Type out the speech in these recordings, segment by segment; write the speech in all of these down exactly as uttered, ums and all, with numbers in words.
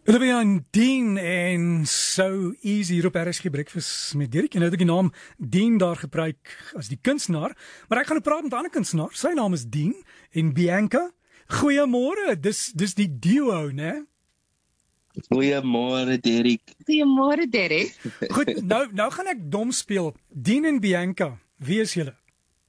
Olivia en Dean en So Easy hier op R S G Breakfast met Derek. En nou het ek die naam Dean daar gebruik as die kunstenaar, maar ek gaan nou praat met 'n ander kunstenaar. Sy naam is Dean en Bianca. Goeiemôre, dis dis die duo, né? Goeiemôre Derek. Goeiemôre Derek. Goed, nou nou gaan ek dom speel. Dean en Bianca, wie is julle?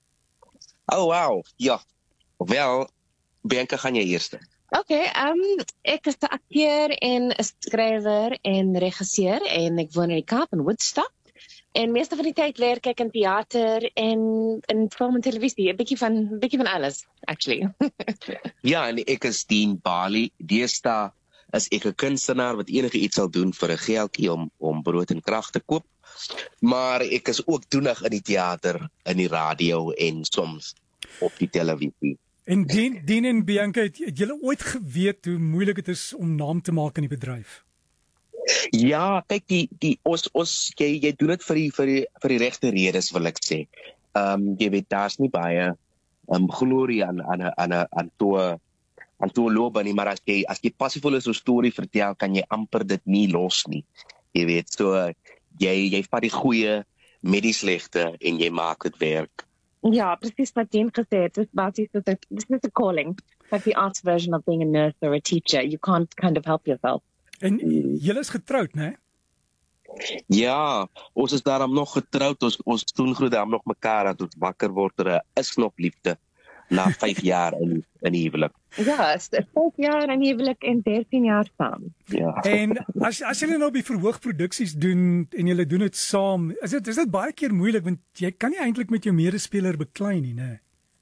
Oh wow, ja. Wel, Bianca, gaan jy eerste? Okay, um, ek is 'n akteur en 'n skrywer en regisseur en ek woon in die Kaap in Woodstock. En meeste van die tyd werk ek in teater en in film en televisie, 'n bietjie van 'n bietjie van alles actually. Ja, en ek is Dean Bali. Deesdae is ek 'n kunstenaar wat enige iets sal doen vir 'n geldjie om om brood en krag te koop. Maar ek is ook toenig in die teater, in die radio en soms op die televisie. En Dean, Dean en Bianca, het, het julle ooit geweet hoe moeilik dit is om naam te maak in die bedryf? Ja, kyk, die die ons ons jy, jy doen dit vir die vir die vir die regte redes, wil ek sê. Ehm um, jy weet, daar's nie baie ehm um, glorie aan aan 'n aan 'n aan toe aan toe loop nie, maar as jy as jy passievol is 'n storie vertel, kan jy amper dit nie los nie. Jy weet, so jy jy vat die goeie met die slegte en jy maak dit werk. Ja, presies wat Dean gesê het. Dit is basies so that this is a calling. Like the arts version of being a nurse or a teacher. You can't kind of help yourself. En julle is getroud, né? Ja, ons is daarom nog getroud. Ons ons doen groot daarom nog mekaar dat ons wakker word. Er is nog liefde na vyf jaar in in die huwelik. Ja, is vyf jaar in huwelik en dertien jaar saam. Ja. En as as julle nou by verhoogproduksies doen en julle doen dit saam, is dit is dit baie keer moeilik want jy kan nie eintlik met jou medespeler beklei nie, né?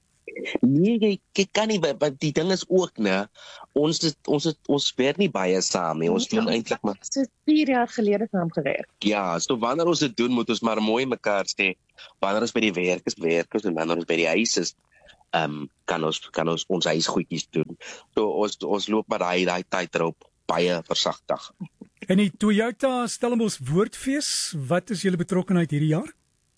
Nee, jy, jy kan nie, want die ding is ook, né, ons het, ons het, ons werk nie baie saam nie. Ons doen eintlik maar So vier jaar gelede saam gewerk. ja, so wanneer ons dit doen, moet ons maar mooi mekaar sê. Wanneer ons by die werk is, werk ons, en wanneer ons by die huis is, um, kan ons kan ons ons huisgoedjies doen. So ons ons loop maar daai daai tydloop baie versagtig. En die Toyota Stellenbosch Woordfees, wat is julle betrokkenheid hierdie jaar?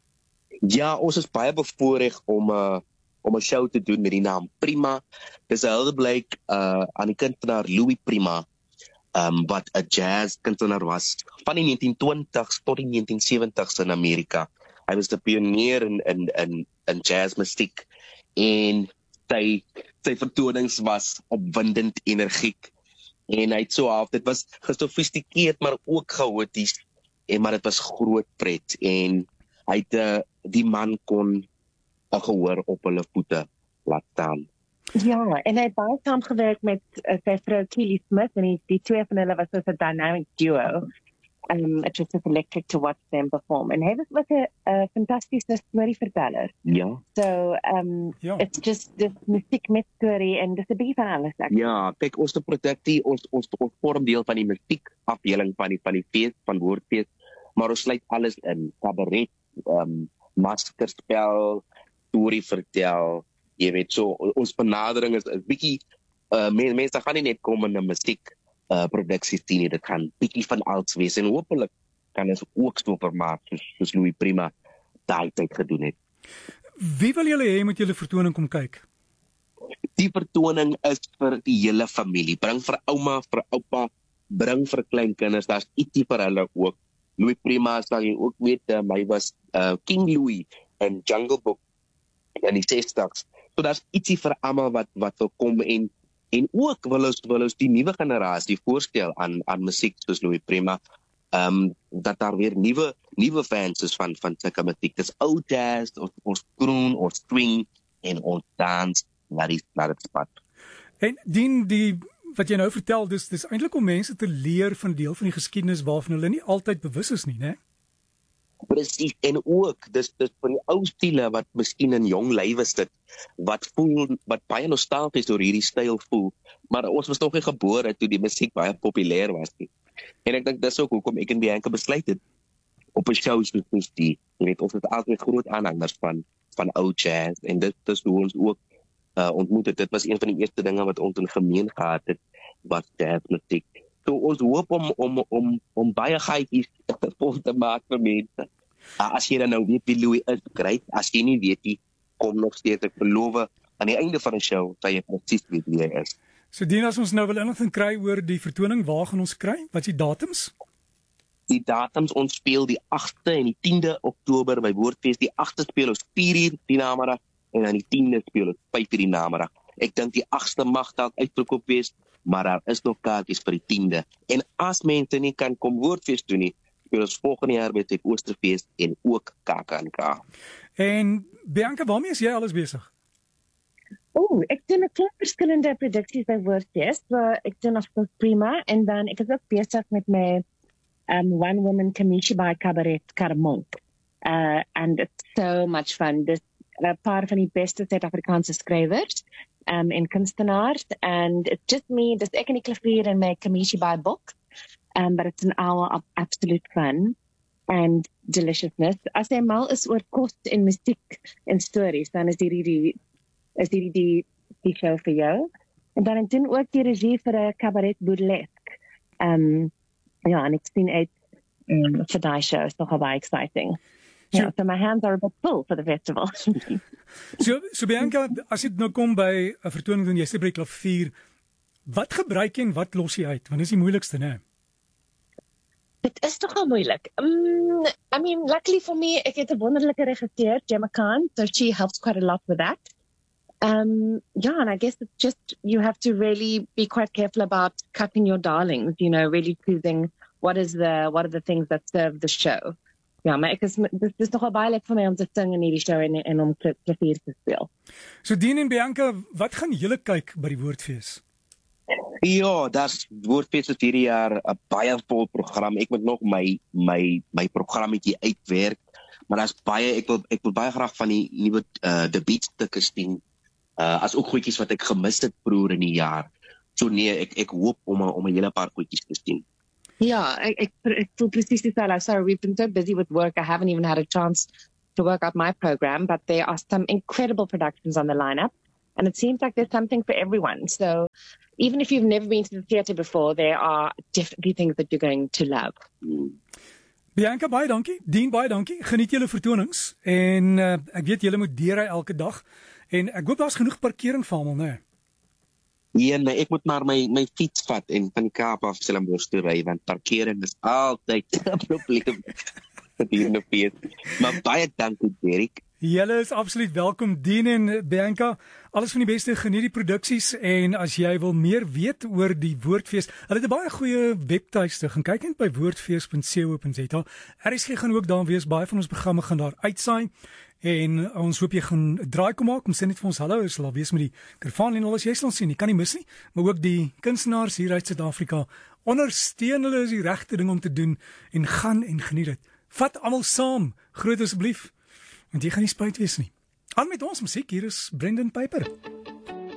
Ja, ons is baie bevoorreg om 'n uh, om 'n show te doen met die naam Prima. Dis 'n huldeblyk uh aan die kunstenaar Louis Prima, um wat 'n jazz kunstenaar was van die negentien twintigs tot die negentien sewentigs in Amerika. Hy was 'n pionier in in in in jazzmusiek en sy sy vertonings was opwindend energiek. En hy het so half, dit was gesofistikeerd maar ook chaoties, en maar dit was groot pret en hy het uh, die man kon 'n gehoor op hulle voete laat staan. Ja, en hy het baie saamgewerk met uh, sy vrou Keely Smith en die, die twee van hulle was so 'n dynamic duo. Um, it was just electric to watch them perform. En hy was ook 'n uh, fantastiese storieverteller. Ja. So, um, Ja. it's just this musiek met storie en dis 'n bietjie van alles. Actually. Ja, kyk, ons te produksie, ons ons ons vorm deel van die musiek afdeling van die van die fees van Woordfees, maar ons sluit alles in, kabaret, um, maskerspel, storie vertel. Jy weet, so ons benadering is 'n bietjie uh, mense mense gaan nie net kom in 'n musiek uh, produksie sien nie, dit gaan bietjie van alles wees en hopelik kan ons ook so vermaak soos, soos Louis Prima daai tyd gedoen het. Wie wil julle hê moet julle vertoning kom kyk? Die vertoning is vir die hele familie. Bring vir ouma, vir oupa, bring vir kleinkinders. Daar's ietsie vir hulle ook. Louis Prima, sal jy ook weet, um, hy was uh, King Louis in Jungle Book in die sestig's. So daar's ietsie vir almal wat wat wil kom en en ook wil ons wil ons die nuwe generasie voorstel aan aan musiek soos Louis Prima. Ehm um, dat daar weer nuwe nuwe fans is van van sulke musiek. Dis ou jazz, ons ons groen, ons swing en ons dans na die na dit pad. En Dean, die wat jy nou vertel, dis dis eintlik om mense te leer van deel van die geskiedenis waarvan hulle nie altyd bewus is nie, né? Presies, en ook dis dis van die ou stile wat miskien in jong lywe sit, wat voel wat baie nostalgies oor hierdie styl voel, maar ons was nog nie gebore toe die musiek baie populêr was nie. En ek dink dis ook hoekom ek en Bianca besluit het op 'n show soos die, jy weet, ons het altyd groot aanhangers van van ou jazz en dit is hoe ons ook uh, ontmoet het. Dit was een van die eerste dinge wat ons in gemeen gehad het, was jazzmusiek. So ons hoop om om om om baie gaatjies vol te maak vir mense. Uh, as jy dan nou weet wie Louis is, great. As jy nie weet nie, kom nog steeds, ek beloof, aan die einde van die show, sal jy presies weet wie hy is. So Dien, as ons nou wil inligting kry oor die vertoning, waar gaan ons kry? Wat is die datums? Die datums, ons speel die agste en die tiende Oktober by Woordfees. Die agste speel ons vier uur die namiddag en dan die tiende speel ons vyf uur die namiddag. Ek dink die agste mag dalk uitverkoop wees, maar daar is nog kaartjies vir die tiende. En as mense nie kan kom Woordfees doen nie, speel ons volgende jaar by die Oosterfees en ook K K N K. En Bianca, waarmee is jy alles besig? Oh, ek doen 'n klomp verskillende produksies by Woordfees. So ek doen of course Prima en dan ek is ook besig met my um, one woman Kamishibai cabaret Karamonk. Uh, and it's so much fun. Dis 'n uh, paar van die beste Suid-Afrikaanse skrywers um, en kunstenaars, and it's just me, dis ek en die klavier in my Kamishibai book. Um, but it's an hour of absolute fun and deliciousness. As jy mal is oor kos en musiek en stories, dan is hierdie die is hierdie die, die show vir jou. En dan ek doen ook die regie vir 'n cabaret burlesque. Um, ja, en ek sien uit um, vir die show, is nogal baie exciting. So, Yeah, so my hands are a bit full for the festival. so, so Bianca, as dit nou kom by 'n vertoning doen jy sê by klavier, wat gebruik jy en wat los jy uit? Want dis die moeilikste, né? Dit is toch al moeilijk. Um, I mean, luckily for me, ek het 'n wonderlike regisseur, Gemma Khan, so she helps quite a lot with that. Um, yeah, and I guess it's just, you have to really be quite careful about cutting your darlings, you know, really choosing what is the, what are the things that serve the show. Ja, maar ek is, dit is nogal baie lekker vir my om te sing in hierdie show en, en om klavier te speel. So Dien en Bianca, wat gaan julle kyk by die Woordfees? Ja, daar's Woordfees is hierdie jaar 'n baie vol program. Ek moet nog my my my programmetjie uitwerk, maar daar's baie ek wil ek wil baie graag van die nuwe uh, debuutstukke sien. Uh, as ook goedjies wat ek gemis het vroeër in die jaar. So nee, ek ek hoop om om 'n hele paar goedjies te sien. Ja, ek ek, ek voel presies dieselfde. Sorry, we've been so busy with work. I haven't even had a chance to work out my program, but there are some incredible productions on the lineup, and it seems like there's something for everyone. So even if you've never been to the theatre before, there are definitely things that you're going to love. Hmm. Bianca, baie dankie. Dien, baie dankie. Geniet julle vertonings en uh, ek weet julle moet deurry elke dag en ek hoop daar's genoeg parkering vir almal, né? Ja, nee, ek moet maar my my fiets vat en van die Kaap af Stellenbosch toe ry, want parkering is altyd 'n probleem vir die fees. Maar baie dankie, Derek. Julle is absoluut welkom, Dien en Bianca. Alles van die beste, geniet die produksies en as jy wil meer weet oor die Woordfees, hulle het 'n baie goeie webtuiste. Gaan kyk net by woordfees punt co punt za. R S G gaan ook daar wees, baie van ons programme gaan daar uitsaai. En ons hoop jy gaan draai kom maak, kom sê net vir ons hallo, is daar wees met die Kervaan en alles jy sal sien, jy kan nie mis nie, maar ook die kunstenaars hier uit Suid-Afrika, ondersteun hulle is die regte ding om te doen en gaan en geniet dit. Vat almal saam, groot asseblief, want jy gaan nie spyt wees nie. Aan met ons musiek, hier is Brendan Piper.